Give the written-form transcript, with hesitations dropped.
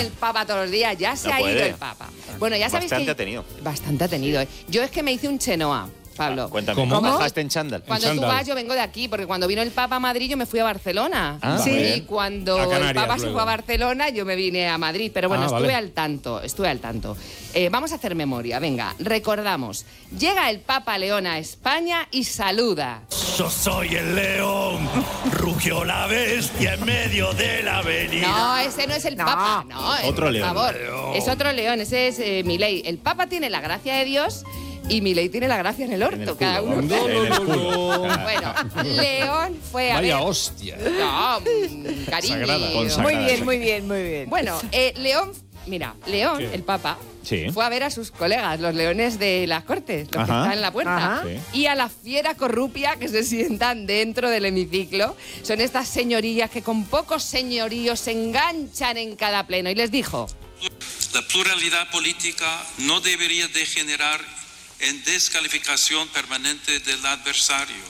el Papa todos los días, ya se No ha puede. ido el Papa. Bueno, ya sabéis Bastante que... ha tenido. Bastante ha tenido. Yo es que me hice un chenoa, Pablo. Cuéntame, ¿Cómo? ¿bajaste en chándal? Cuando tú chándal. vas, yo vengo de aquí, porque cuando vino el Papa a Madrid, yo me fui a Barcelona. Ah, Sí. muy Y bien. cuando A el Canarias, Papa se luego. fue a Barcelona, yo me vine a Madrid. Pero bueno, Ah, estuve vale. al tanto, estuve al tanto. Vamos a hacer memoria, venga, recordamos. Llega el Papa León a España y saluda. Yo soy el león, rugió la bestia en medio de la avenida. No, ese no es el No. Papa, no, Otro por león. favor. León. Es otro león, ese es Milei. El Papa tiene la gracia de Dios y Milei tiene la gracia en el orto. En el cada culo. uno. En el culo. Bueno, León fue a Vaya ver... hostia. No, cariño. Sagrada. Muy bien, muy bien, muy bien. Bueno, León, mira, León, ¿Qué? el Papa, Sí. fue a ver a sus colegas, los leones de las Cortes, los que Ajá. están en la puerta, Ajá. Sí. y a la fiera corrupia que se sientan dentro del hemiciclo. Son estas señorías que con pocos señoríos se enganchan en cada pleno. Y les dijo... La pluralidad política no debería degenerar en descalificación permanente del adversario.